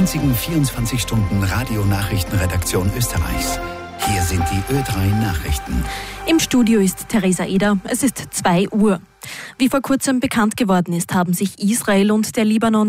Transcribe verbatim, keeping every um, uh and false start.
einzigen vierundzwanzig Stunden Radionachrichtenredaktion Österreichs. Hier sind die Ö drei Nachrichten. Im Studio ist Theresa Eder. Es ist zwei Uhr. Wie vor kurzem bekannt geworden ist, haben sich Israel und der Libanon